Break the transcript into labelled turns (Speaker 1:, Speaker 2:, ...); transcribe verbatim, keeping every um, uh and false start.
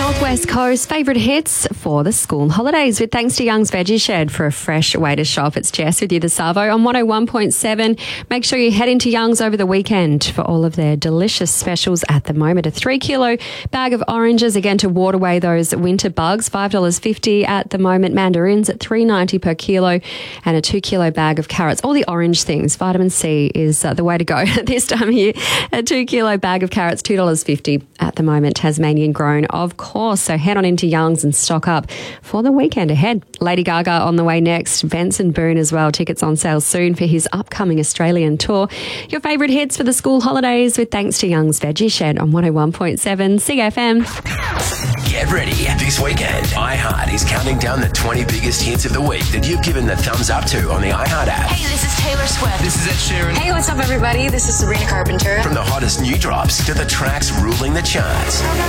Speaker 1: West Coast favourite hits for the school holidays with thanks to Young's Veggie Shed for a fresh way to shop. It's Jess with you, the Savo, on one oh one point seven. Make sure you head into Young's over the weekend for all of their delicious specials at the moment. A three kilo bag of oranges, again, to ward away those winter bugs, five dollars fifty at the moment. Mandarins at three dollars ninety per kilo, and a two kilo bag of carrots. All the orange things. Vitamin C is uh, the way to go at this time of year. A two kilo bag of carrots, two dollars fifty at the moment. Tasmanian grown, of course. So head on into Young's and stock up for the weekend ahead. Lady Gaga on the way next. Benson Boone as well. Tickets on sale soon for his upcoming Australian tour. Your favourite hits for the school holidays with thanks to Young's Veggie Shed on one oh one point seven C F M.
Speaker 2: Get ready. This weekend, iHeart is counting down the twenty biggest hits of the week that you've given the thumbs up to on the iHeart app.
Speaker 3: Hey, this is Taylor Swift.
Speaker 4: This is Ed Sheeran.
Speaker 3: Hey, what's up, everybody? This is Sabrina Carpenter.
Speaker 2: From the hottest new drops to the tracks ruling the charts.